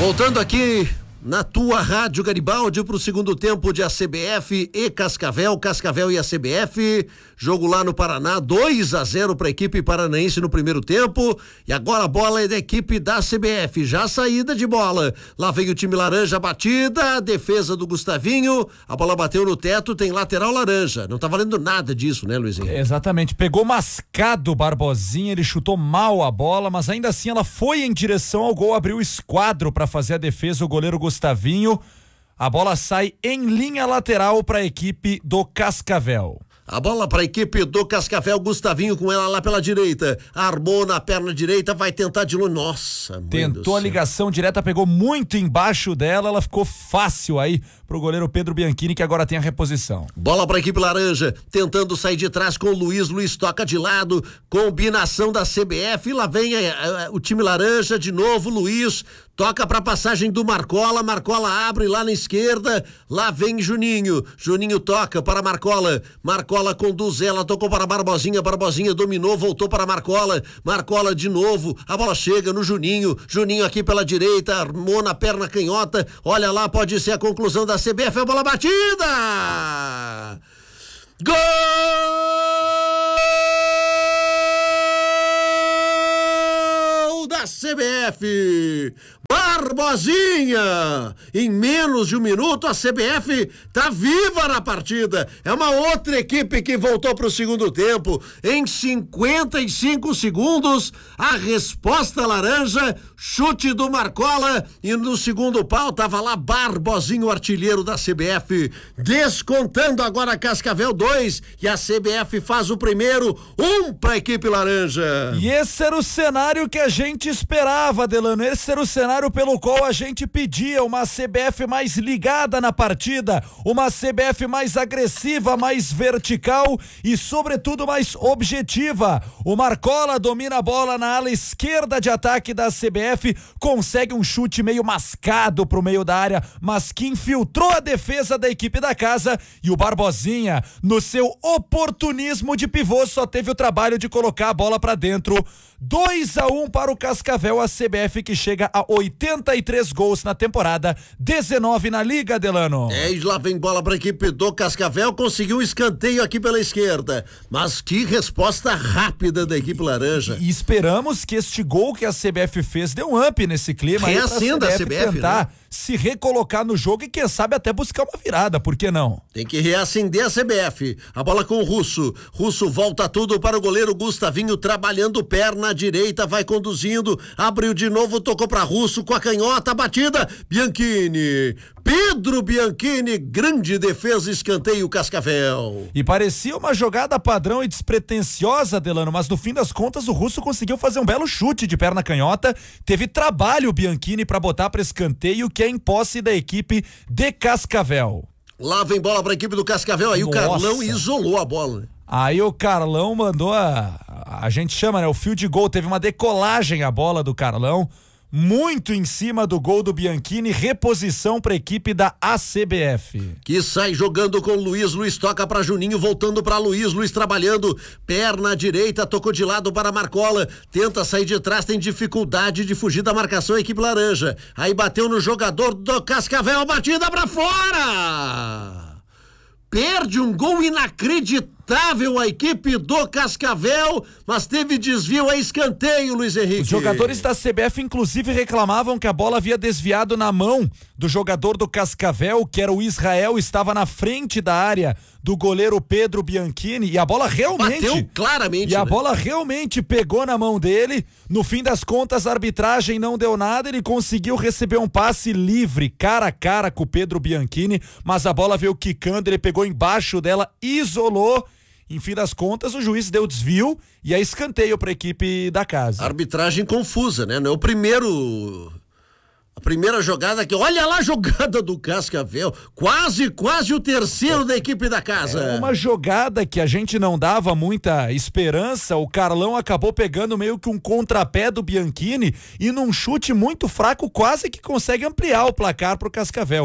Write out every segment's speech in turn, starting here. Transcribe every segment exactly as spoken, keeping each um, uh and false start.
Voltando aqui na tua Rádio Garibaldi para o segundo tempo de A C B F e Cascavel, Cascavel e A C B F, jogo lá no Paraná, dois a zero para a equipe paranaense no primeiro tempo, e agora a bola é da equipe da A C B F, já saída de bola, lá vem o time laranja, batida, defesa do Gustavinho, a bola bateu no teto, tem lateral laranja, não tá valendo nada disso, né, Luizinho? Exatamente, pegou mascado o Barbosinha, ele chutou mal a bola, mas ainda assim ela foi em direção ao gol, abriu o esquadro para fazer a defesa, o goleiro Gustavinho Gustavinho, a bola sai em linha lateral para a equipe do Cascavel. A bola para a equipe do Cascavel, Gustavinho com ela lá pela direita, armou na perna direita, vai tentar de longe, nossa, tentou a ligação direta, pegou muito embaixo dela, ela ficou fácil aí pro goleiro Pedro Bianchini, que agora tem a reposição. Bola para a equipe laranja, tentando sair de trás com o Luiz, Luiz toca de lado, combinação da C B F, lá vem a, a, o time laranja, de novo Luiz, toca para passagem do Marcola, Marcola abre lá na esquerda, lá vem Juninho, Juninho toca para Marcola, Marcola conduz ela, tocou para Barbosinha, Barbosinha dominou, voltou para Marcola, Marcola de novo, a bola chega no Juninho, Juninho aqui pela direita, armou na perna canhota, olha lá, pode ser a conclusão da C B F, a bola batida! Gol da C B F! Barbosinha! Em menos de um minuto a C B F tá viva na partida. É uma outra equipe que voltou para o segundo tempo. Em cinquenta e cinco segundos, a resposta laranja, chute do Marcola, e no segundo pau tava lá Barbosinho, artilheiro da C B F, descontando agora Cascavel dois, e a C B F faz o primeiro, um para a equipe laranja. E esse era o cenário que a gente esperava, Delano. Esse era o cenário pelo qual a gente pedia uma C B F mais ligada na partida, uma C B F mais agressiva, mais vertical e sobretudo mais objetiva. O Marcola domina a bola na ala esquerda de ataque da C B F, consegue um chute meio mascado pro meio da área, mas que infiltrou a defesa da equipe da casa, e o Barbosinha, no seu oportunismo de pivô, só teve o trabalho de colocar a bola pra dentro. dois a um para o Cascavel, a C B F que chega a oitenta e três gols na temporada, dezenove na liga, Delano. É, e lá vem bola para a equipe do Cascavel, conseguiu um escanteio aqui pela esquerda, mas que resposta rápida da equipe laranja. E, e esperamos que este gol que a C B F fez dê um up nesse clima. Reacenda a C B F, tentar né? se recolocar no jogo e quem sabe até buscar uma virada, por que não? Tem que reacender a C B F. A bola com o Russo. Russo volta tudo para o goleiro Gustavinho, trabalhando perna direita, vai conduzindo, abriu de novo, tocou para Russo com a canhota, batida, Bianchini. Pedro Bianchini, grande defesa, escanteio Cascavel. E parecia uma jogada padrão e despretensiosa, Delano, mas no fim das contas o Russo conseguiu fazer um belo chute de perna canhota, teve trabalho o Bianchini para botar para escanteio, que é em posse da equipe de Cascavel. Lá vem bola para a equipe do Cascavel, aí Nossa. O Carlão isolou a bola. Aí o Carlão mandou a, a gente chama, né, o fio de gol, teve uma decolagem a bola do Carlão, muito em cima do gol do Bianchini, reposição para a equipe da A C B F. Que sai jogando com o Luiz, Luiz toca para Juninho, voltando para Luiz, Luiz trabalhando, perna direita, tocou de lado para Marcola, tenta sair de trás, tem dificuldade de fugir da marcação, a equipe laranja, aí bateu no jogador do Cascavel, batida para fora! Perde um gol inacreditável a equipe do Cascavel, mas teve desvio a escanteio, Luiz Henrique. Os jogadores da C B F inclusive reclamavam que a bola havia desviado na mão do jogador do Cascavel, que era o Israel, estava na frente da área do goleiro Pedro Bianchini, e a bola realmente... Bateu claramente. E a né? bola realmente pegou na mão dele. No fim das contas, a arbitragem não deu nada, ele conseguiu receber um passe livre, cara a cara com o Pedro Bianchini, mas a bola veio quicando, ele pegou embaixo dela, isolou. Em fim das contas, o juiz deu desvio e é escanteio para a equipe da casa. Arbitragem confusa, né? Não é o primeiro... A primeira jogada que, olha lá a jogada do Cascavel, quase, quase o terceiro da equipe da casa. É uma jogada que a gente não dava muita esperança, o Carlão acabou pegando meio que um contrapé do Bianchini e num chute muito fraco quase que consegue ampliar o placar pro Cascavel.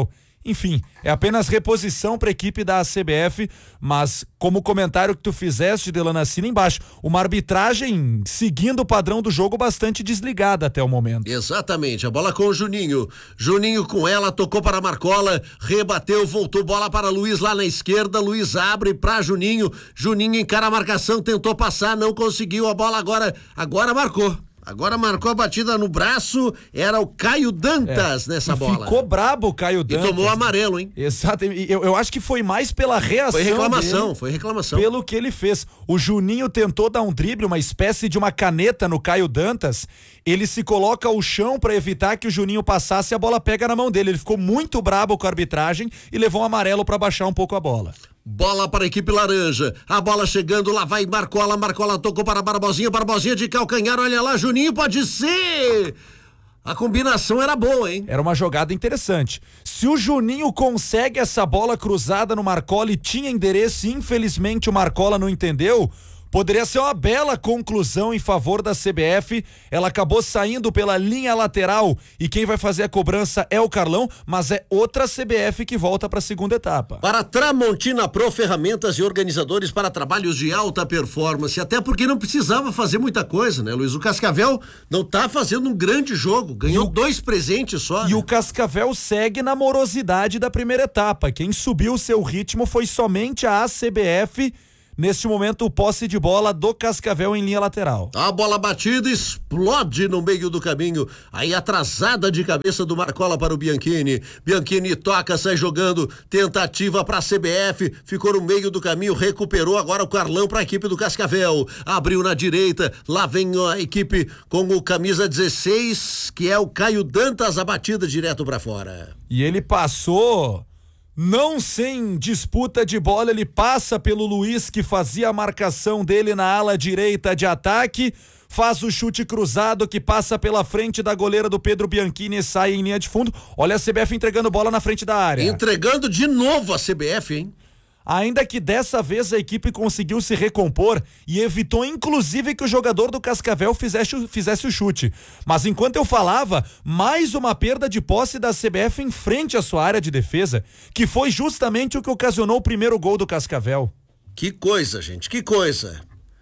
Enfim, é apenas reposição para a equipe da C B F, mas como comentário que tu fizeste, Delano, assina embaixo, uma arbitragem seguindo o padrão do jogo bastante desligada até o momento. Exatamente, a bola com o Juninho, Juninho com ela, tocou para Marcola, rebateu, voltou, bola para Luiz lá na esquerda, Luiz abre para Juninho, Juninho encara a marcação, tentou passar, não conseguiu, a bola agora, agora marcou. Agora marcou a batida no braço, era o Caio Dantas é, nessa bola. Ficou brabo o Caio Dantas. E tomou amarelo, hein? Exato, eu, eu acho que foi mais pela reação Foi reclamação, dele, foi reclamação. Pelo que ele fez. O Juninho tentou dar um drible, uma espécie de uma caneta no Caio Dantas, ele se coloca ao chão para evitar que o Juninho passasse e a bola pega na mão dele. Ele ficou muito brabo com a arbitragem e levou um amarelo para baixar um pouco a bola. Bola para a equipe laranja, a bola chegando, lá vai Marcola, Marcola tocou para Barbosinha, Barbosinha de calcanhar, olha lá, Juninho, pode ser! A combinação era boa, hein? Era uma jogada interessante. Se o Juninho consegue essa bola cruzada no Marcola e tinha endereço, e infelizmente o Marcola não entendeu, poderia ser uma bela conclusão em favor da C B F. Ela acabou saindo pela linha lateral e quem vai fazer a cobrança é o Carlão, mas é outra C B F que volta para a segunda etapa. Para Tramontina Pro, ferramentas e organizadores para trabalhos de alta performance, até porque não precisava fazer muita coisa, né, Luiz? O Cascavel não tá fazendo um grande jogo, ganhou o... dois presentes só. E né? o Cascavel segue na morosidade da primeira etapa. Quem subiu o seu ritmo foi somente a C B F. Neste momento, o posse de bola do Cascavel em linha lateral. A bola batida explode no meio do caminho. Aí atrasada de cabeça do Marcola para o Bianchini. Bianchini toca, sai jogando. Tentativa para a C B F. Ficou no meio do caminho, recuperou agora o Carlão para a equipe do Cascavel. Abriu na direita. Lá vem a equipe com o camisa dezesseis, que é o Caio Dantas, a batida direto para fora. E ele passou... Não sem disputa de bola, ele passa pelo Luiz, que fazia a marcação dele na ala direita de ataque, faz o chute cruzado que passa pela frente da goleira do Pedro Bianchini e sai em linha de fundo. Olha a C B F entregando bola na frente da área. Entregando de novo a C B F, hein? Ainda que dessa vez a equipe conseguiu se recompor e evitou inclusive que o jogador do Cascavel fizesse, fizesse o chute. Mas enquanto eu falava, mais uma perda de posse da C B F em frente à sua área de defesa, que foi justamente o que ocasionou o primeiro gol do Cascavel. Que coisa, gente, que coisa.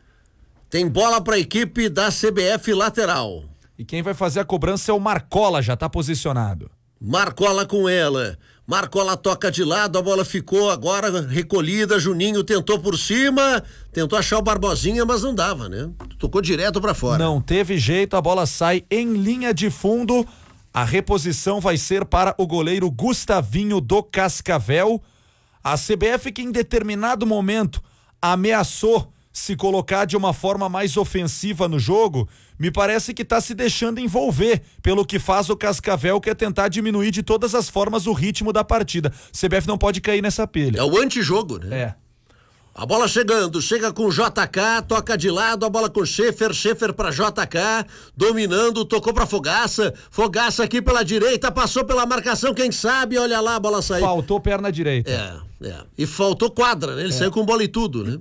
Tem bola para a equipe da C B F lateral. E quem vai fazer a cobrança é o Marcola, já está posicionado. Marcola com ela. Marcola toca de lado, a bola ficou agora recolhida, Juninho tentou por cima, tentou achar o Barbosinha, mas não dava, né? Tocou direto pra fora. Não teve jeito, a bola sai em linha de fundo, a reposição vai ser para o goleiro Gustavinho do Cascavel. A C B F que em determinado momento ameaçou se colocar de uma forma mais ofensiva no jogo, me parece que está se deixando envolver pelo que faz o Cascavel, que é tentar diminuir de todas as formas o ritmo da partida. C B F não pode cair nessa pilha. É o antijogo, né? É. A bola chegando, chega com J K, toca de lado, a bola com Schaefer, Schaefer pra J K, dominando, tocou pra Fogaça, Fogaça aqui pela direita, passou pela marcação, quem sabe, olha lá, a bola saiu. Faltou perna direita. É, é. E faltou quadra, né? Ele é. saiu com bola e tudo, né?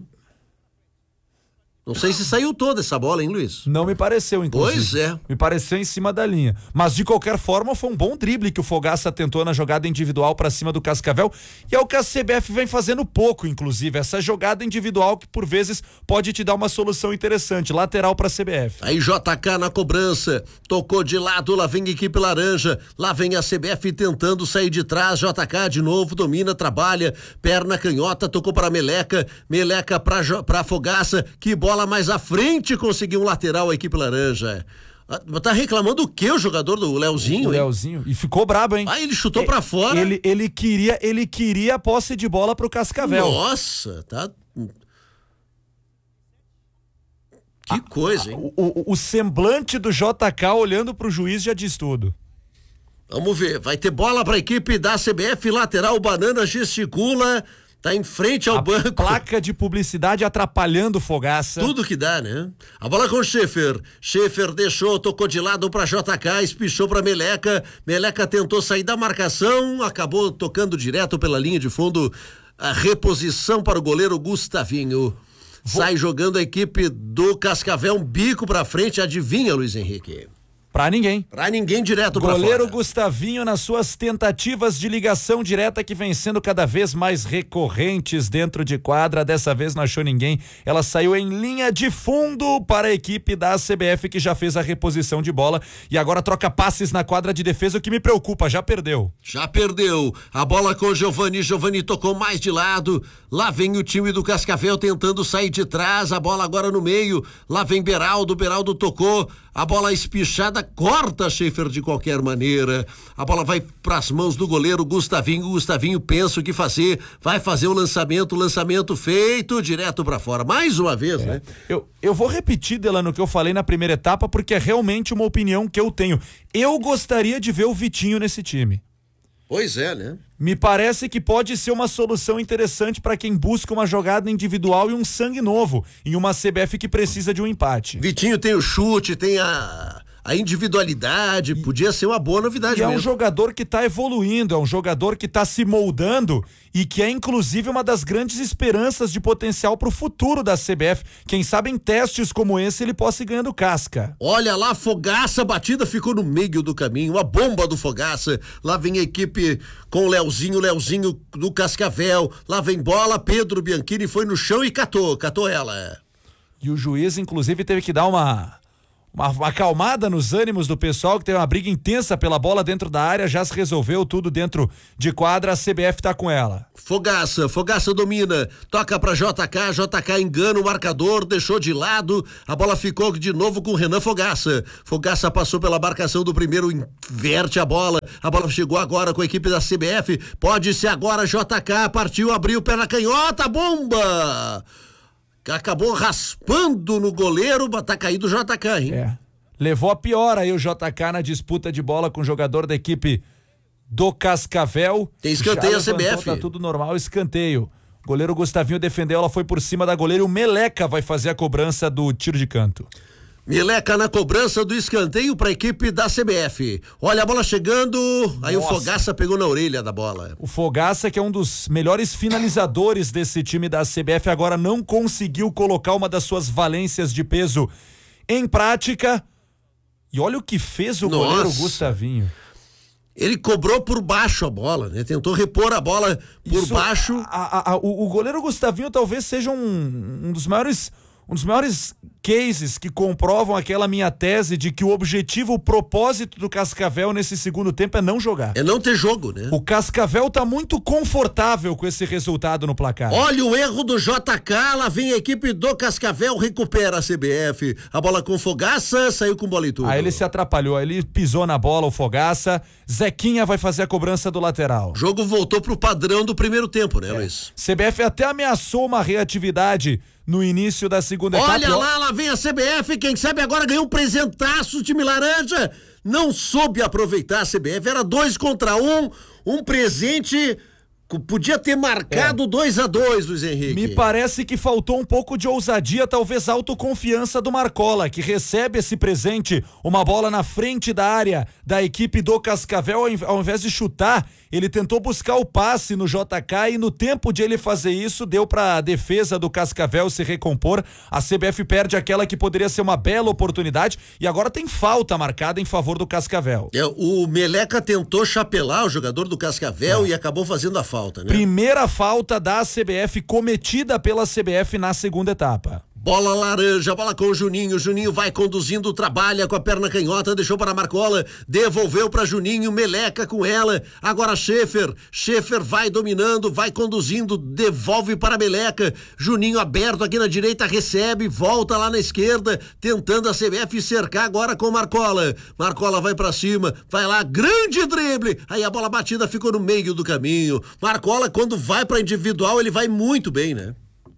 Não sei se saiu toda essa bola, hein, Luiz? Não me pareceu, inclusive. Pois é. Me pareceu em cima da linha. Mas, de qualquer forma, foi um bom drible que o Fogaça tentou na jogada individual pra cima do Cascavel. E é o que a C B F vem fazendo pouco, inclusive. Essa jogada individual que, por vezes, pode te dar uma solução interessante. Lateral pra C B F. Aí J K na cobrança. Tocou de lado, lá vem a equipe laranja. Lá vem a C B F tentando sair de trás. J K de novo, domina, trabalha. Perna canhota, tocou pra Meleca. Meleca pra, pra Fogaça. Que bola mais à frente, conseguiu um lateral a equipe laranja. Tá reclamando o que o jogador do Leozinho? O Leozinho, e ficou brabo, hein? Ah, ele chutou é, pra fora. Ele, ele queria, ele queria a posse de bola pro Cascavel. Nossa, tá... Que coisa, hein? O, o, o semblante do J K olhando pro juiz já diz tudo. Vamos ver, vai ter bola pra equipe da C B F, lateral, Banana gesticula... Tá em frente ao a banco. Placa de publicidade atrapalhando Fogaça. Tudo que dá, né? A bola com o Schaefer. Schaefer deixou, tocou de lado pra J K, espichou pra Meleca. Meleca tentou sair da marcação, acabou tocando direto pela linha de fundo. A reposição para o goleiro Gustavinho. Vou... Sai jogando a equipe do Cascavel, um bico pra frente. Adivinha, Luiz Henrique? Pra ninguém. Pra ninguém, direto pra fora. Goleiro Gustavinho, nas suas tentativas de ligação direta que vem sendo cada vez mais recorrentes dentro de quadra, dessa vez não achou ninguém. Ela saiu em linha de fundo para a equipe da C B F, que já fez a reposição de bola e agora troca passes na quadra de defesa, o que me preocupa, já perdeu. Já perdeu. A bola com o Giovani, Giovani tocou mais de lado. Lá vem o time do Cascavel tentando sair de trás, a bola agora no meio. Lá vem Beraldo, Beraldo tocou. A bola espichada, corta Schaefer de qualquer maneira. A bola vai pras mãos do goleiro Gustavinho. Gustavinho pensa o que fazer. Vai fazer o lançamento, lançamento feito direto pra fora. Mais uma vez, é. né? Eu, eu vou repetir, Delano, o que eu falei na primeira etapa, porque é realmente uma opinião que eu tenho. Eu gostaria de ver o Vitinho nesse time. Pois é, né? Me parece que pode ser uma solução interessante para quem busca uma jogada individual e um sangue novo em uma C B F que precisa de um empate. Vitinho tem o chute, tem a, a individualidade, e, podia ser uma boa novidade e mesmo. É um jogador que está evoluindo, é um jogador que está se moldando e que é inclusive uma das grandes esperanças de potencial para o futuro da C B F. Quem sabe em testes como esse ele possa ir ganhando casca. Olha lá, Fogaça, a batida ficou no meio do caminho, a bomba do Fogaça. Lá vem a equipe com o Leozinho, Leozinho do Cascavel. Lá vem bola, Pedro Bianchini foi no chão e catou, catou ela. E o juiz inclusive teve que dar uma... Uma, uma acalmada nos ânimos do pessoal, que teve uma briga intensa pela bola dentro da área, já se resolveu tudo dentro de quadra, a C B F tá com ela. Fogaça, Fogaça domina, toca pra J K, J K engana o marcador, deixou de lado, a bola ficou de novo com o Renan Fogaça. Fogaça passou pela marcação do primeiro, inverte a bola, a bola chegou agora com a equipe da C B F, pode ser agora J K, partiu, abriu o pé na canhota, bomba! Acabou raspando no goleiro, tá caído o J K, hein? É. Levou a pior aí o J K na disputa de bola com o jogador da equipe do Cascavel. Tem escanteio a C B F. Tá tudo normal, escanteio. O goleiro Gustavinho defendeu, ela foi por cima da goleira e o Meleca vai fazer a cobrança do tiro de canto. Meleca na cobrança do escanteio para a equipe da C B F. Olha a bola chegando, aí Nossa. o Fogaça pegou na orelha da bola. O Fogaça, que é um dos melhores finalizadores desse time da C B F, agora não conseguiu colocar uma das suas valências de peso em prática. E olha o que fez o Nossa. goleiro Gustavinho. Ele cobrou por baixo a bola, né? Tentou repor a bola por Isso, baixo. A, a, a, o, o goleiro Gustavinho talvez seja um, um dos maiores... Um dos maiores cases que comprovam aquela minha tese de que o objetivo, o propósito do Cascavel nesse segundo tempo é não jogar. É não ter jogo, né? O Cascavel tá muito confortável com esse resultado no placar. Olha o erro do J K, lá vem a equipe do Cascavel, recupera a C B F. A bola com Fogaça, saiu com bola e tudo. Aí ele se atrapalhou, ele pisou na bola, o Fogaça. Zequinha vai fazer a cobrança do lateral. O jogo voltou pro padrão do primeiro tempo, né, é. Luiz? C B F até ameaçou uma reatividade no início da segunda etapa. Olha lá, lá vem a C B F, quem sabe agora ganhou um presentaço, o time laranja não soube aproveitar a C B F, era dois contra um, um presente, podia ter marcado dois a dois, Luiz Henrique. Me parece que faltou um pouco de ousadia, talvez autoconfiança do Marcola, que recebe esse presente, uma bola na frente da área da equipe do Cascavel, ao invés de chutar, ele tentou buscar o passe no J K e no tempo de ele fazer isso, deu para a defesa do Cascavel se recompor. A C B F perde aquela que poderia ser uma bela oportunidade e agora tem falta marcada em favor do Cascavel. É, o Meleca tentou chapelar o jogador do Cascavel é. e acabou fazendo a falta, né? Primeira falta da C B F cometida pela C B F na segunda etapa. Bola laranja, bola com o Juninho, Juninho vai conduzindo, trabalha com a perna canhota, deixou para Marcola, devolveu para Juninho, Meleca com ela, agora Schaefer, Schaefer vai dominando, vai conduzindo, devolve para Meleca, Juninho aberto aqui na direita, recebe, volta lá na esquerda, tentando a C B F cercar agora com Marcola, Marcola vai para cima, vai lá, grande drible, aí a bola batida ficou no meio do caminho, Marcola quando vai para individual ele vai muito bem, né?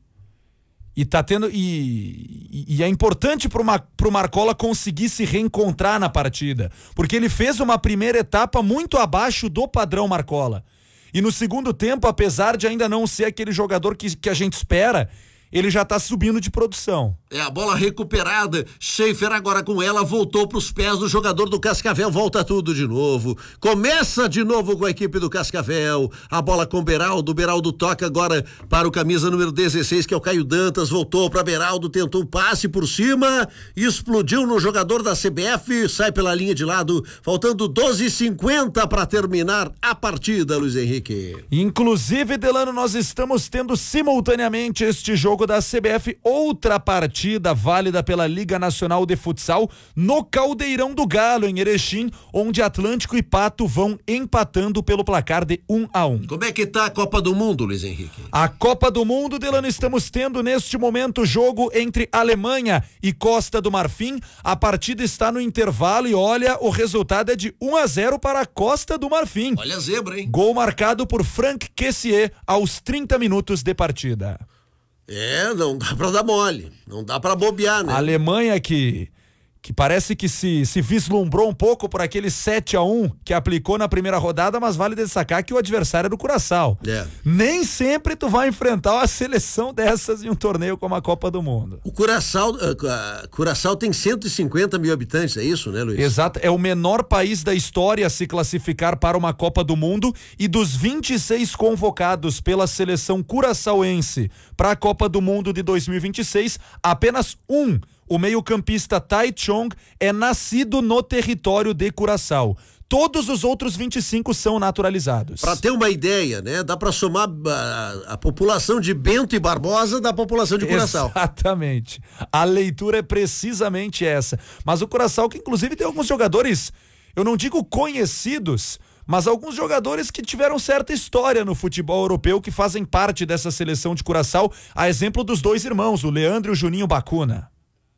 E tá tendo. E, e é importante pro, Ma, pro Marcola conseguir se reencontrar na partida. Porque ele fez uma primeira etapa muito abaixo do padrão Marcola. E no segundo tempo, apesar de ainda não ser aquele jogador que, que a gente espera, ele já tá subindo de produção. É, a bola recuperada, Schaefer agora com ela, voltou pros pés do jogador do Cascavel, volta tudo de novo, começa de novo com a equipe do Cascavel, a bola com Beraldo, Beraldo toca agora para o camisa número dezesseis, que é o Caio Dantas, voltou para Beraldo, tentou um passe por cima, explodiu no jogador da C B F, sai pela linha de lado, faltando doze e cinquenta para terminar a partida, Luiz Henrique. Inclusive, Delano, nós estamos tendo simultaneamente este jogo da C B F, outra partida Partida válida pela Liga Nacional de Futsal no Caldeirão do Galo, em Erechim, onde Atlântico e Pato vão empatando pelo placar de um a um. Como é que tá a Copa do Mundo, Luiz Henrique? A Copa do Mundo, Delano, estamos tendo neste momento jogo entre Alemanha e Costa do Marfim. A partida está no intervalo e olha, o resultado é de um a zero para a Costa do Marfim. Olha a zebra, hein? Gol marcado por Frank Kessier aos trinta minutos de partida. É, não dá pra dar mole, não dá pra bobear, né? A Alemanha que, que parece que se, se vislumbrou um pouco por aquele sete a um que aplicou na primeira rodada, mas vale destacar que o adversário era o Curaçao. É. Nem sempre tu vai enfrentar uma seleção dessas em um torneio como a Copa do Mundo. O Curaçao, uh, Curaçao tem cento e cinquenta mil habitantes, é isso, né, Luiz? Exato, é o menor país da história a se classificar para uma Copa do Mundo, e dos vinte e seis convocados pela seleção curaçaoense para a Copa do Mundo de dois mil e vinte e seis, apenas um, o meio-campista Tai Chong, é nascido no território de Curaçao. Todos os outros vinte e cinco são naturalizados. Para ter uma ideia, né? Dá para somar a, a população de Bento e Barbosa da população de Curaçao. Exatamente. A leitura é precisamente essa. Mas o Curaçao, que inclusive tem alguns jogadores, eu não digo conhecidos, mas alguns jogadores que tiveram certa história no futebol europeu, que fazem parte dessa seleção de Curaçao, a exemplo dos dois irmãos, o Leandro e o Juninho Bacuna.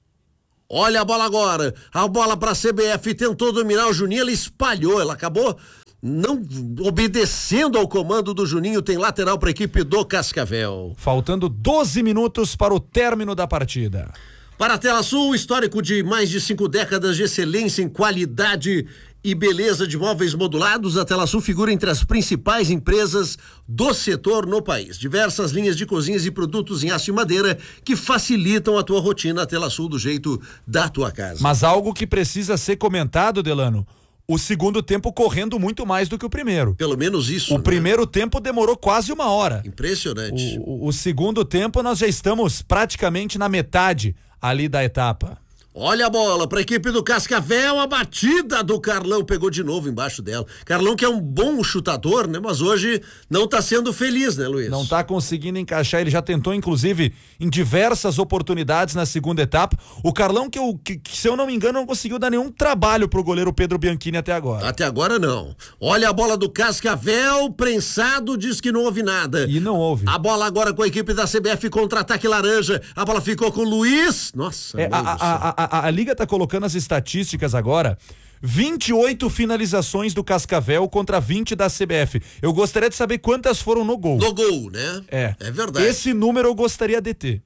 Olha a bola agora, a bola para a C B F, tentou dominar o Juninho, ele espalhou, ela acabou não obedecendo ao comando do Juninho. Tem lateral para a equipe do Cascavel. Faltando doze minutos para o término da partida. Para a Tela Sul, histórico de mais de cinco décadas de excelência em qualidade e beleza de móveis modulados, a Tela Sul figura entre as principais empresas do setor no país. Diversas linhas de cozinhas e produtos em aço e madeira que facilitam a tua rotina. A Tela Sul, do jeito da tua casa. Mas algo que precisa ser comentado, Delano: o segundo tempo correndo muito mais do que o primeiro. Pelo menos isso. O né? primeiro tempo demorou quase uma hora. Impressionante. O, o, o segundo tempo nós já estamos praticamente na metade ali da etapa. Olha a bola para a equipe do Cascavel, a batida do Carlão, pegou de novo embaixo dela. Carlão, que é um bom chutador, né? Mas hoje não tá sendo feliz, né, Luiz? Não tá conseguindo encaixar, ele já tentou inclusive em diversas oportunidades na segunda etapa. O Carlão, que, eu, que, que se eu não me engano não conseguiu dar nenhum trabalho pro goleiro Pedro Bianchini até agora. Até agora não. Olha a bola do Cascavel, prensado, diz que não houve nada. E não houve. A bola agora com a equipe da C B F, contra-ataque laranja, a bola ficou com o Luiz. Nossa, é, a, a, a, a, a Liga tá colocando as estatísticas agora. vinte e oito finalizações do Cascavel contra vinte da C B F. Eu gostaria de saber quantas foram no gol. No gol, né? É. É verdade. Esse número eu gostaria de ter.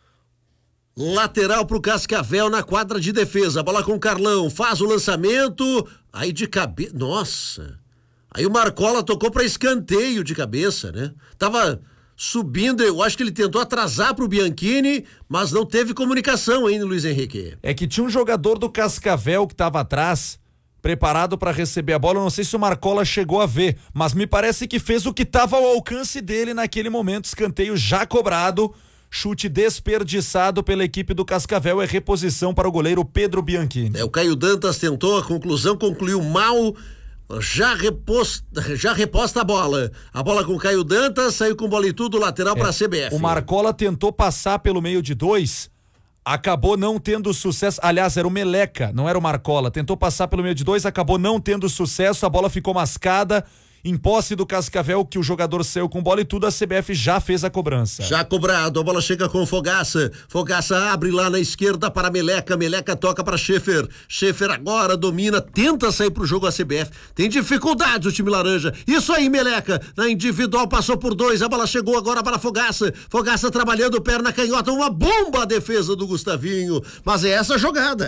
Lateral pro Cascavel na quadra de defesa. A bola com o Carlão, faz o lançamento. Aí de cabeça. Nossa. Aí o Marcola tocou pra escanteio de cabeça, né? Tava subindo, eu acho que ele tentou atrasar pro Bianchini, mas não teve comunicação ainda, Luiz Henrique. É que tinha um jogador do Cascavel que estava atrás, preparado para receber a bola. Eu não sei se o Marcola chegou a ver, mas me parece que fez o que estava ao alcance dele naquele momento. Escanteio já cobrado, chute desperdiçado pela equipe do Cascavel, é reposição para o goleiro Pedro Bianchini. É, o Caio Dantas tentou a conclusão, concluiu mal. Já reposta, já reposta a bola. A bola com o Caio Dantas, saiu com bola e tudo, lateral é, para a C B F. O Marcola tentou passar pelo meio de dois, acabou não tendo sucesso. Aliás, era o Meleca, não era o Marcola. Tentou passar pelo meio de dois, acabou não tendo sucesso. A bola ficou mascada em posse do Cascavel, que o jogador saiu com bola e tudo. A C B F já fez a cobrança. Já cobrado, a bola chega com o Fogaça. Fogaça abre lá na esquerda para Meleca. Meleca toca para Schaefer. Schaefer agora domina, tenta sair pro jogo a C B F. Tem dificuldade o time laranja. Isso aí, Meleca. Na individual passou por dois. A bola chegou agora para Fogaça. Fogaça trabalhando perna canhota. Uma bomba a defesa do Gustavinho. Mas é essa a jogada.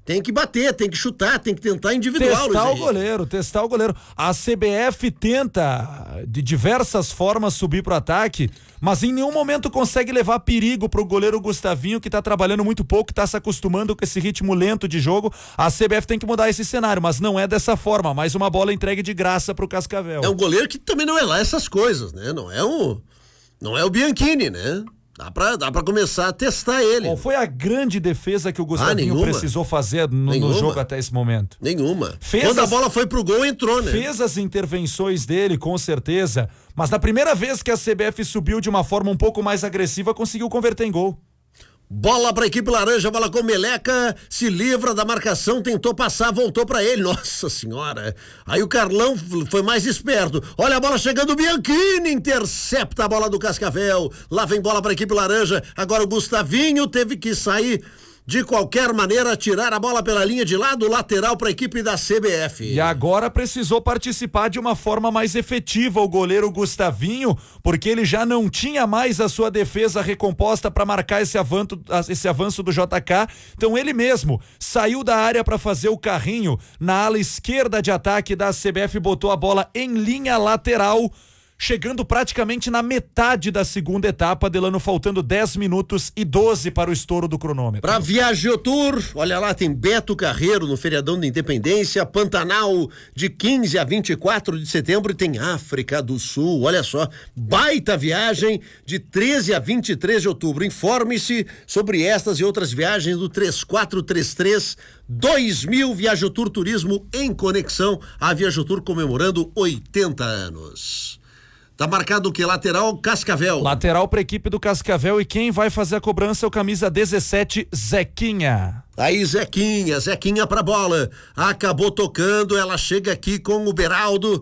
Tem que bater, tem que chutar, tem que tentar individual. Testar o goleiro, testar o goleiro. A C B F tenta de diversas formas subir pro ataque, mas em nenhum momento consegue levar perigo pro goleiro Gustavinho, que tá trabalhando muito pouco, tá se acostumando com esse ritmo lento de jogo. A C B F tem que mudar esse cenário, mas não é dessa forma. Mais uma bola entregue de graça pro Cascavel. É um goleiro que também não é lá essas coisas, né? Não é um, não é o Bianchini, né? Dá pra, dá pra começar a testar ele. Qual foi a grande defesa que o Gustavinho ah, precisou fazer no, no jogo até esse momento? Nenhuma. Fez Quando as, a bola foi pro gol, entrou, né? Fez as intervenções dele, com certeza, mas na primeira vez que a C B F subiu de uma forma um pouco mais agressiva, conseguiu converter em gol. Bola pra equipe laranja, bola com Meleca, se livra da marcação, tentou passar, voltou pra ele, nossa senhora. Aí o Carlão foi mais esperto, olha a bola chegando, o Bianchini intercepta a bola do Cascavel, lá vem bola pra equipe laranja, agora o Gustavinho teve que sair de qualquer maneira, tirar a bola pela linha de lado, lateral para a equipe da C B F. E agora precisou participar de uma forma mais efetiva o goleiro Gustavinho, porque ele já não tinha mais a sua defesa recomposta para marcar esse avanço, esse avanço do J K. Então ele mesmo saiu da área para fazer o carrinho na ala esquerda de ataque da C B F, botou a bola em linha lateral, chegando praticamente na metade da segunda etapa, Delano, faltando dez minutos e doze para o estouro do cronômetro. Para Viagiotur, olha lá, tem Beto Carreiro no feriadão da Independência, Pantanal de quinze a vinte e quatro de setembro, e tem África do Sul, olha só, baita viagem de treze a vinte e três de outubro. Informe-se sobre estas e outras viagens do três quatro três três dois mil. Viagiotur Turismo em conexão, a Viagiotur comemorando oitenta anos. Tá marcado o que? Lateral, Cascavel. Lateral para a equipe do Cascavel, e quem vai fazer a cobrança é o camisa dezessete, Zequinha. Aí Zequinha, Zequinha pra bola. Acabou tocando, ela chega aqui com o Beraldo.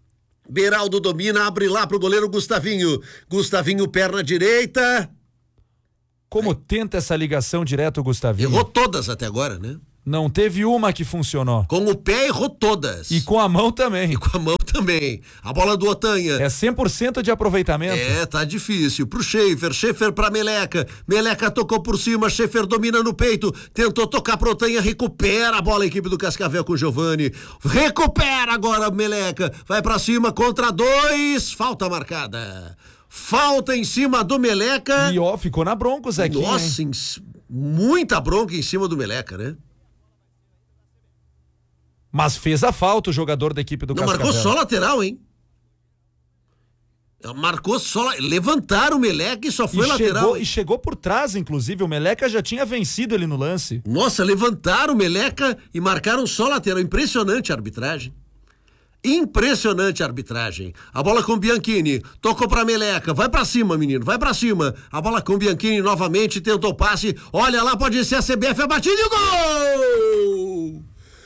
Beraldo domina, abre lá pro goleiro Gustavinho. Gustavinho, perna direita. Como Aí. Tenta essa ligação direto o Gustavinho? Errou todas até agora, né? Não teve uma que funcionou. Com o pé errou todas. E com a mão também. E com a mão também. A bola do Otanha. É cem por cento de aproveitamento. É, tá difícil. Pro Schaefer, Schaefer pra Meleca. Meleca tocou por cima, Schaefer domina no peito. Tentou tocar pro Otanha, recupera a bola a equipe do Cascavel com o Giovani. Recupera agora a Meleca. Vai pra cima, contra dois. Falta marcada. Falta em cima do Meleca. E ó, ficou na bronca o Zequinha. Nossa, em... muita bronca em cima do Meleca, né? Mas fez a falta o jogador da equipe do Não, Cascavel. marcou só lateral, hein? Marcou só, levantaram o Meleca e só foi e lateral. Chegou, e chegou por trás, inclusive, o Meleca já tinha vencido ele no lance. Nossa, levantaram o Meleca e marcaram só lateral. Impressionante a arbitragem. Impressionante a arbitragem. A bola com Bianchini, tocou pra Meleca, vai pra cima, menino, vai pra cima. A bola com Bianchini novamente, tentou passe, olha lá, pode ser a C B F, a batida e o gol!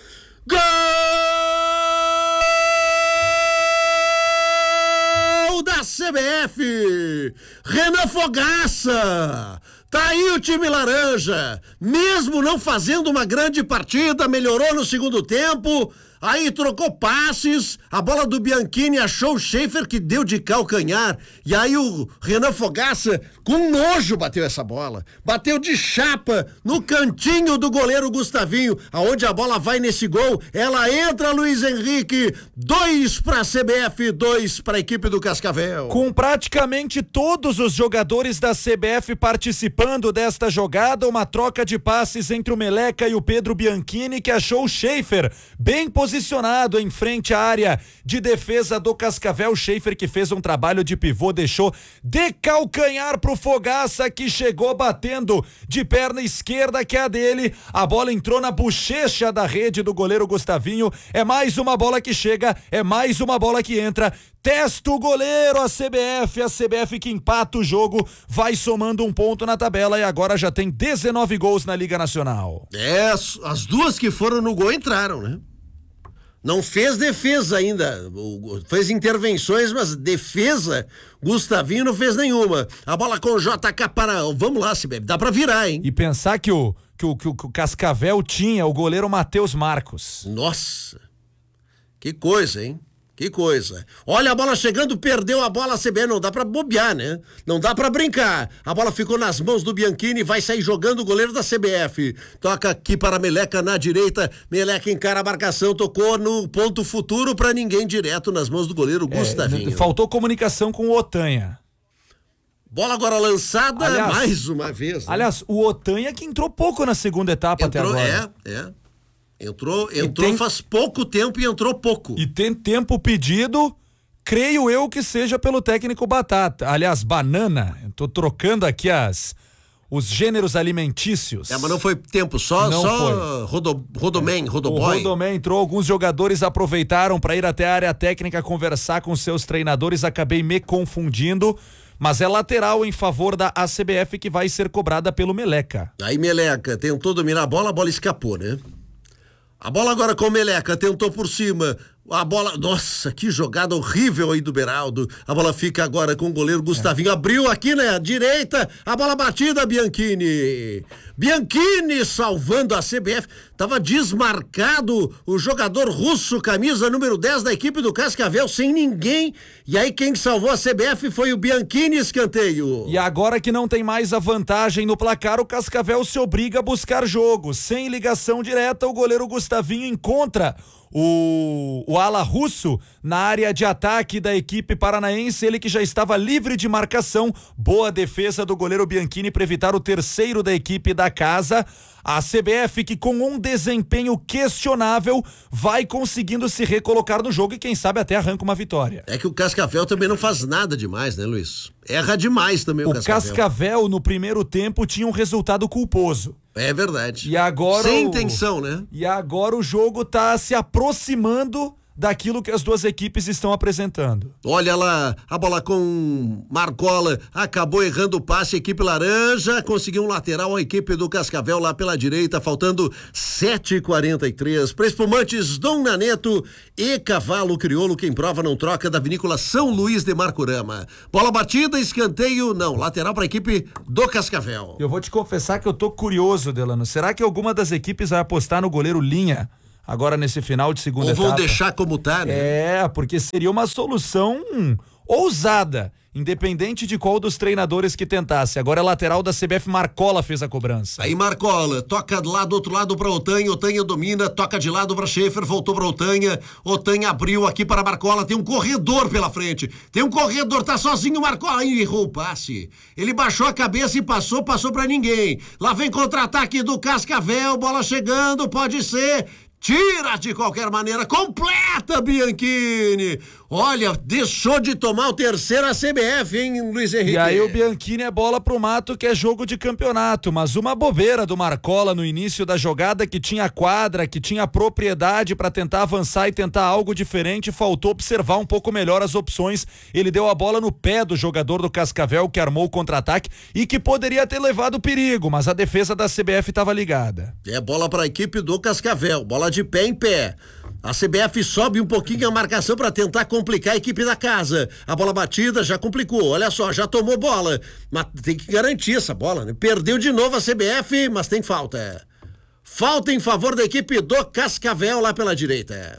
Gol da C B F! Renan Fogaça! Tá aí o time laranja, mesmo não fazendo uma grande partida, melhorou no segundo tempo, aí trocou passes, a bola do Bianchini achou o Schaefer, que deu de calcanhar, e aí o Renan Fogaça, com nojo, bateu essa bola, bateu de chapa no cantinho do goleiro Gustavinho, aonde a bola vai nesse gol, ela entra, Luiz Henrique, dois pra C B F, dois pra equipe do Cascavel. Com praticamente todos os jogadores da C B F participando desta jogada, uma troca de passes entre o Meleca e o Pedro Bianchini, que achou o Schaefer bem posicionado em frente à área de defesa do Cascavel. O Schaefer, que fez um trabalho de pivô, deixou de calcanhar pro Fogaça, que chegou batendo de perna esquerda, que é a dele. A bola entrou na bochecha da rede do goleiro Gustavinho. É mais uma bola que chega, é mais uma bola que entra. Testa o goleiro, a C B F, a C B F que empata o jogo, vai somando um ponto na tabela e agora já tem dezenove gols na Liga Nacional. É, as duas que foram no gol entraram, né? Não fez defesa ainda, fez intervenções, mas defesa, Gustavinho não fez nenhuma. A bola com o J K para, vamos lá, C B F, dá pra virar, hein? E pensar que o, que o, que o Cascavel tinha o goleiro Matheus Marcos. Nossa, que coisa, hein? Que coisa. Olha a bola chegando, perdeu a bola a C B F, não dá pra bobear, né? Não dá pra brincar. A bola ficou nas mãos do Bianchini, vai sair jogando o goleiro da C B F. Toca aqui para Meleca na direita, Meleca encara a marcação, tocou no ponto futuro pra ninguém, direto nas mãos do goleiro é, Gustavinho. Faltou comunicação com o Otanha. Bola agora lançada, aliás, mais uma vez. Né? Aliás, o Otanha que entrou pouco na segunda etapa entrou, até agora. É, é. Entrou, entrou tem, faz pouco tempo e entrou pouco. E tem tempo pedido, creio eu que seja pelo técnico Batata. Aliás, Banana, eu tô trocando aqui as, os gêneros alimentícios. É, mas não foi tempo, só, não só rodo, Rodoman, Rodoboy. O Rodoman entrou, alguns jogadores aproveitaram para ir até a área técnica conversar com seus treinadores, acabei me confundindo. Mas é lateral em favor da A C B F que vai ser cobrada pelo Meleca. Aí Meleca tentou dominar a bola, a bola escapou, né? A bola agora com o Meleca, tentou por cima, a bola, nossa, que jogada horrível aí do Beraldo, a bola fica agora com o goleiro Gustavinho, é. Abriu aqui na direita, a bola batida, Bianchini, Bianchini salvando a C B F, tava desmarcado o jogador russo, camisa número dez da equipe do Cascavel, sem ninguém, e aí quem salvou a C B F foi o Bianchini, escanteio. E agora que não tem mais a vantagem no placar, o Cascavel se obriga a buscar jogo, sem ligação direta, o goleiro Gustavinho encontra O, o ala russo na área de ataque da equipe paranaense, ele que já estava livre de marcação, boa defesa do goleiro Bianchini para evitar o terceiro da equipe da casa. A C B F que com um desempenho questionável vai conseguindo se recolocar no jogo e quem sabe até arranca uma vitória. É que o Cascavel também não faz nada demais, né, Luiz? Erra demais também o, o Cascavel. O Cascavel no primeiro tempo tinha um resultado culposo. É verdade. E agora sem o... intenção, né? E agora o jogo tá se aproximando daquilo que as duas equipes estão apresentando. Olha lá, a bola com Marcola, acabou errando o passe, a equipe laranja conseguiu um lateral, a equipe do Cascavel lá pela direita, faltando sete e quarenta e três, para espumantes Dom Naneto e Cavalo Crioulo, quem prova não troca, da Vinícola São Luís de Marcurama. Bola batida, escanteio, não, lateral para a equipe do Cascavel. Eu vou te confessar que eu tô curioso, Delano, será que alguma das equipes vai apostar no goleiro Linha agora nesse final de segunda etapa? Ou vão deixar como tá, né? É, porque seria uma solução ousada, independente de qual dos treinadores que tentasse. Agora é lateral da C B F, Marcola fez a cobrança. Aí Marcola, toca lá do outro lado pra Otanha, Otanha domina, toca de lado pra Schaefer, voltou pra Otanha, Otanha abriu aqui para Marcola, tem um corredor pela frente, tem um corredor, tá sozinho Marcola, aí errou o passe. Ele baixou a cabeça e passou, passou pra ninguém. Lá vem contra-ataque do Cascavel, bola chegando, pode ser... Tira de qualquer maneira, completa Bianchini. Olha, deixou de tomar o terceiro a C B F, hein, Luiz Henrique? E aí o Bianchini é bola pro mato, que é jogo de campeonato, mas uma bobeira do Marcola no início da jogada, que tinha quadra, que tinha propriedade para tentar avançar e tentar algo diferente, faltou observar um pouco melhor as opções. Ele deu a bola no pé do jogador do Cascavel, que armou o contra-ataque e que poderia ter levado perigo, mas a defesa da C B F estava ligada. É bola para a equipe do Cascavel, bola de pé em pé. A C B F sobe um pouquinho a marcação para tentar complicar a equipe da casa. A bola batida já complicou, olha só, já tomou bola, mas tem que garantir essa bola, né? Perdeu de novo a C B F, mas tem falta. Falta em favor da equipe do Cascavel lá pela direita.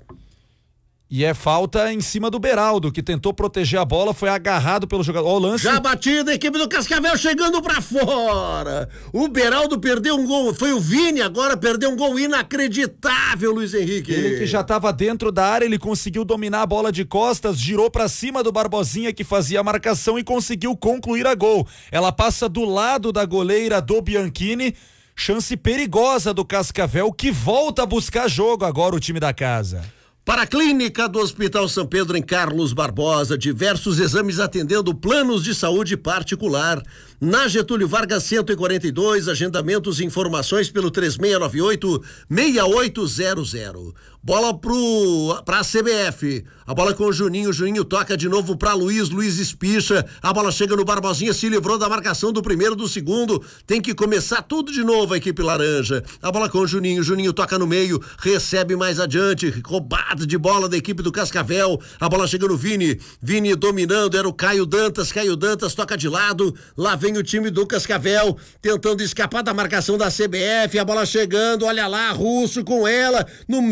E é falta em cima do Beraldo, que tentou proteger a bola, foi agarrado pelo jogador. Ó, o lance. Já batida, a equipe do Cascavel chegando pra fora. O Beraldo perdeu um gol, foi o Vini agora, perdeu um gol inacreditável, Luiz Henrique. Ele que já estava dentro da área, ele conseguiu dominar a bola de costas, girou pra cima do Barbosinha, que fazia a marcação, e conseguiu concluir a gol. Ela passa do lado da goleira do Bianchini. Chance perigosa do Cascavel, que volta a buscar jogo agora, o time da casa. Para a clínica do Hospital São Pedro em Carlos Barbosa, diversos exames atendendo planos de saúde particular. Na Getúlio Vargas cento e quarenta e dois, agendamentos e informações pelo três seis nove oito, seis oito zero zero. Bola pro para a C B F. A bola com o Juninho, Juninho toca de novo para Luiz, Luiz espicha. A bola chega no Barbosinha, se livrou da marcação do primeiro, do segundo. Tem que começar tudo de novo a equipe laranja. A bola com o Juninho, Juninho toca no meio, recebe mais adiante, roubada de bola da equipe do Cascavel. A bola chega no Vini, Vini dominando, era o Caio Dantas, Caio Dantas toca de lado. Lá vem o time do Cascavel tentando escapar da marcação da C B F. A bola chegando, olha lá, Russo com ela no meio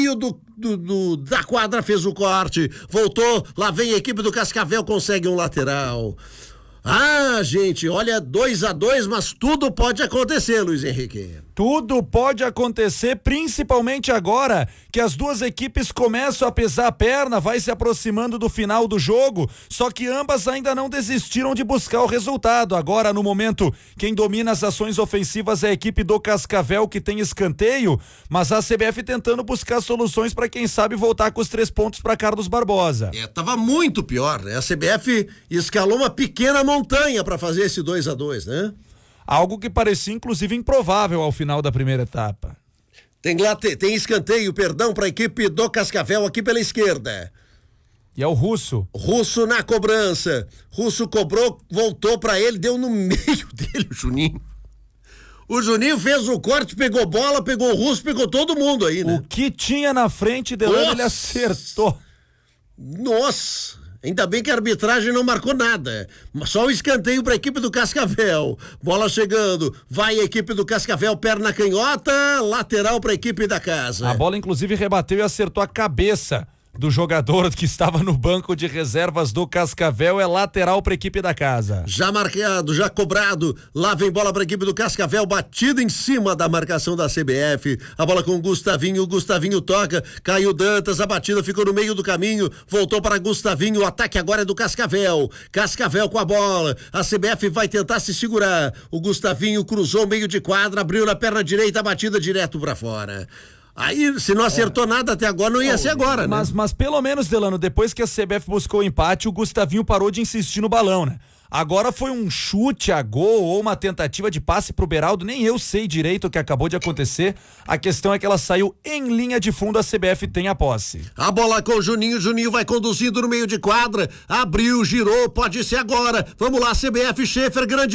meio do, do, do, da quadra fez o corte, voltou, lá vem a equipe do Cascavel, consegue um lateral. Ah, gente, olha, dois a dois, mas tudo pode acontecer, Luiz Henrique. Tudo pode acontecer, principalmente agora que as duas equipes começam a pesar a perna, vai se aproximando do final do jogo, só que ambas ainda não desistiram de buscar o resultado. Agora, no momento, quem domina as ações ofensivas é a equipe do Cascavel, que tem escanteio, mas a C B F tentando buscar soluções para quem sabe voltar com os três pontos para Carlos Barbosa. É, tava muito pior, né? A C B F escalou uma pequena montanha para fazer esse dois a dois, né? Algo que parecia inclusive improvável ao final da primeira etapa. Tem, tem escanteio, perdão, para a equipe do Cascavel aqui pela esquerda. E é o Russo. Russo na cobrança. Russo cobrou, voltou para ele, deu no meio dele o Juninho. O Juninho fez o corte, pegou bola, pegou o Russo, pegou todo mundo aí, né? O que tinha na frente dele, ele acertou. Nossa! Ainda bem que a arbitragem não marcou nada. Só o escanteio para a equipe do Cascavel. Bola chegando. Vai a equipe do Cascavel, perna canhota, lateral para a equipe da casa. A bola inclusive rebateu e acertou a cabeça do jogador que estava no banco de reservas do Cascavel. É lateral para a equipe da casa. Já marcado, já cobrado. Lá vem bola para a equipe do Cascavel, batida em cima da marcação da C B F. A bola com o Gustavinho, o Gustavinho toca, caiu Dantas, a batida ficou no meio do caminho, voltou para Gustavinho, o ataque agora é do Cascavel. Cascavel com a bola, a C B F vai tentar se segurar. O Gustavinho cruzou meio de quadra, abriu na perna direita, a batida direto para fora. Aí, se não acertou é. nada até agora, não ia ser agora, mas, né? Mas pelo menos, Delano, depois que a C B F buscou o empate, o Gustavinho parou de insistir no balão, né? Agora foi um chute a gol ou uma tentativa de passe pro Beraldo, nem eu sei direito o que acabou de acontecer. A questão é que ela saiu em linha de fundo, a C B F tem a posse. A bola com o Juninho, Juninho vai conduzindo no meio de quadra, abriu, girou, pode ser agora. Vamos lá, C B F, Schaefer, grande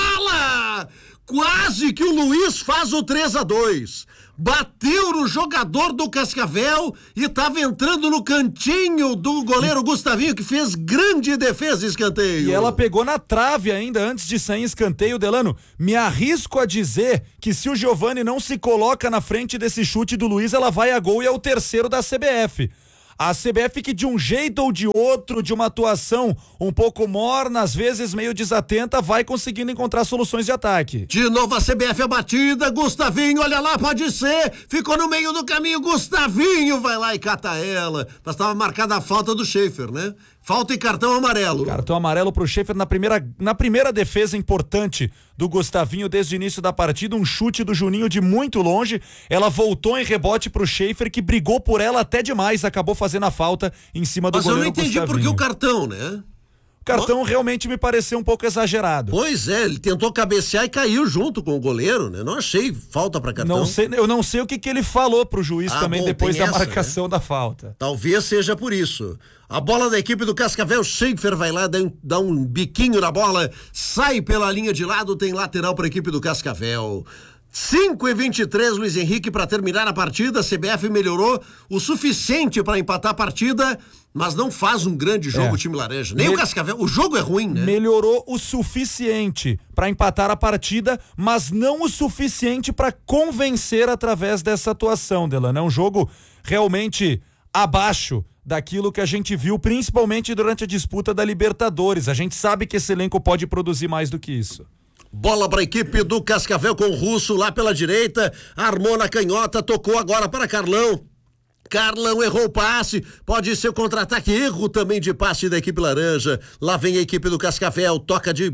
bola! Quase que o Luiz faz o três a dois. Bateu no jogador do Cascavel e estava entrando no cantinho do goleiro Gustavinho, que fez grande defesa, escanteio. E ela pegou na trave ainda antes de sair em escanteio, Delano. Me arrisco a dizer que se o Giovani não se coloca na frente desse chute do Luiz, ela vai a gol e é o terceiro da C B F. A C B F que de um jeito ou de outro, de uma atuação um pouco morna, às vezes meio desatenta, vai conseguindo encontrar soluções de ataque. De novo a C B F abatida, Gustavinho, olha lá, pode ser, ficou no meio do caminho, Gustavinho vai lá e cata ela, mas estava marcada a falta do Schaefer, né? Falta e cartão amarelo. Cartão amarelo pro Schaefer na primeira, na primeira defesa importante do Gustavinho desde o início da partida, um chute do Juninho de muito longe, ela voltou em rebote pro Schaefer, que brigou por ela até demais, acabou fazendo a falta em cima do Mas goleiro Gustavinho. Mas eu não entendi por que o cartão, né? O cartão oh. realmente me pareceu um pouco exagerado. Pois é, ele tentou cabecear e caiu junto com o goleiro, né? Não achei falta pra cartão. Não sei, eu não sei o que, que ele falou pro juiz ah, também bom, depois da essa, marcação né? da falta. Talvez seja por isso. A bola da equipe do Cascavel, Schaefer vai lá, dá um, dá um biquinho na bola, sai pela linha de lado, tem lateral para a equipe do Cascavel. cinco e vinte e três, Luiz Henrique, para terminar a partida. A C B F melhorou o suficiente para empatar a partida, mas não faz um grande jogo é. o time laranja. Nem Me... o Cascavel, o jogo é ruim, né? Melhorou o suficiente para empatar a partida, mas não o suficiente para convencer através dessa atuação, Delano. É um jogo realmente abaixo daquilo que a gente viu, principalmente durante a disputa da Libertadores. A gente sabe que esse elenco pode produzir mais do que isso. Bola para a equipe do Cascavel com o Russo lá pela direita, armou na canhota, tocou agora para Carlão. Carlão errou o passe, pode ser o contra-ataque, erro também de passe da equipe laranja. Lá vem a equipe do Cascavel, toca de,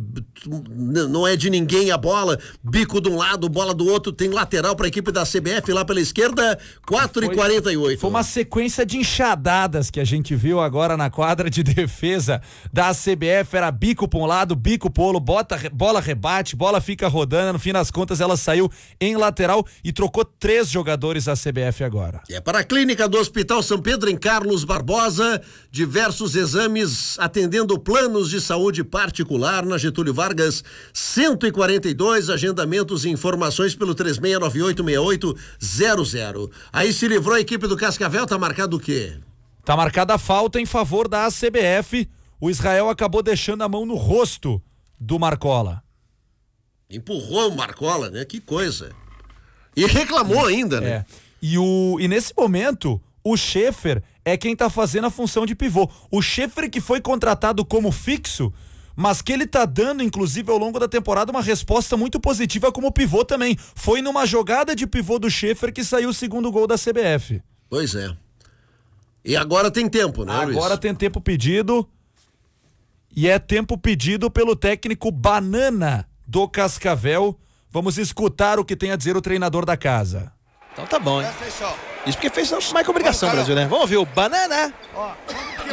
não é de ninguém a bola, bico de um lado, bola do outro, tem lateral para a equipe da C B F lá pela esquerda, quatro e quarenta e oito. Foi uma sequência de enxadadas que a gente viu agora na quadra de defesa da C B F, era bico para um lado, bico pro outro, bota, bola rebate, bola fica rodando, no fim das contas ela saiu em lateral e trocou três jogadores da C B F agora. É para a clínica do Hospital São Pedro em Carlos Barbosa, diversos exames atendendo planos de saúde particular na Getúlio Vargas, cento e quarenta e dois, agendamentos e informações pelo três seis nove oito seis oito zero zero. Aí se livrou a equipe do Cascavel, tá marcado o quê? Tá marcada a falta em favor da C B F, o Israel acabou deixando a mão no rosto do Marcola. Empurrou o Marcola, né? Que coisa. E reclamou ainda, né? É. E, o, e nesse momento, o Schäfer é quem tá fazendo a função de pivô. O Schäfer que foi contratado como fixo, mas que ele tá dando, inclusive, ao longo da temporada, uma resposta muito positiva como pivô também. Foi numa jogada de pivô do Schäfer que saiu o segundo gol da C B F. Pois é. E agora tem tempo, né, Luiz? Agora tem tempo pedido. E é tempo pedido pelo técnico Banana do Cascavel. Vamos escutar o que tem a dizer o treinador da casa. Então tá bom, hein? Isso porque fez mais obrigação, Brasil, né? Vamos ouvir o Banana. Ó, aqui,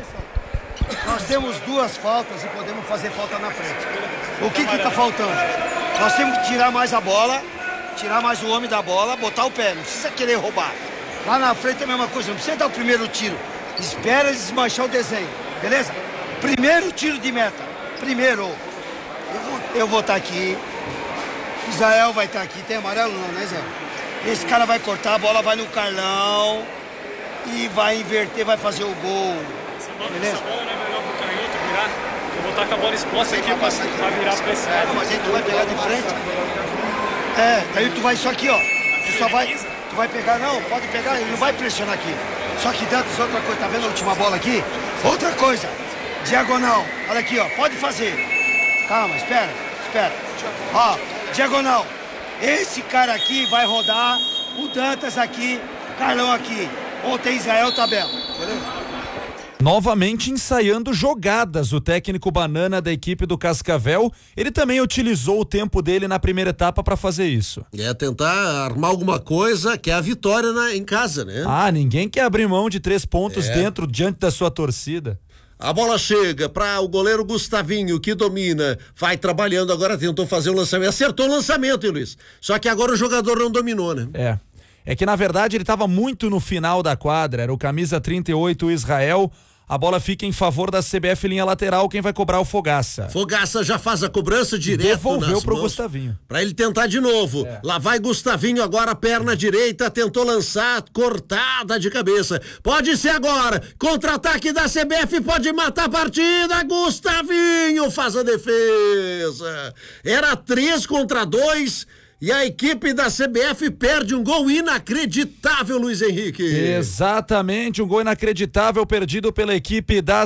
ó. Nós temos duas faltas e podemos fazer falta na frente. O que que tá faltando? Nós temos que tirar mais a bola, tirar mais o homem da bola, botar o pé. Não precisa querer roubar. Lá na frente é a mesma coisa, não precisa dar o primeiro tiro. Espera desmanchar o desenho, beleza? Primeiro tiro de meta. Primeiro. Eu vou, eu vou estar aqui. Israel vai estar aqui. Tem amarelo não, né, Zé? Esse cara vai cortar, a bola vai no Carlão e vai inverter, vai fazer o gol. Essa bola, beleza? Essa bola não é melhor pro canhoto virar? Eu vou estar com a bola exposta aqui pra, aqui pra virar pra esse lado. Mas aí tu vai pegar de frente. É, daí tu vai só aqui, ó. Tu só vai, tu vai pegar, não, pode pegar, ele não vai pressionar aqui. Só que dentro de outra coisa, tá vendo a última bola aqui? Outra coisa, diagonal, olha aqui, ó, pode fazer. Calma, espera, espera. Ó, diagonal. Esse cara aqui vai rodar, o Dantas aqui, Carlão aqui. Ontem Israel tabela, beleza? Novamente ensaiando jogadas, o técnico Banana da equipe do Cascavel, ele também utilizou o tempo dele na primeira etapa para fazer isso. É tentar armar alguma coisa que é a vitória na, em casa, né? Ah, ninguém quer abrir mão de três pontos É. dentro, diante da sua torcida. A bola chega para o goleiro Gustavinho, que domina, vai trabalhando, agora tentou fazer o lançamento, acertou o lançamento, hein, Luiz? Só que agora o jogador não dominou, né? É. É que na verdade ele estava muito no final da quadra, era o camisa trinta e oito, o Israel. A bola fica em favor da C B F linha lateral, quem vai cobrar o Fogaça. Fogaça já faz a cobrança direto. Devolveu nas pro mãos, Gustavinho. Pra ele tentar de novo. É. Lá vai Gustavinho agora, perna direita, tentou lançar, cortada de cabeça. Pode ser agora. Contra-ataque da C B F, pode matar a partida. Gustavinho faz a defesa. Era três contra dois. E a equipe da C B F perde um gol inacreditável, Luiz Henrique. Exatamente, um gol inacreditável perdido pela equipe da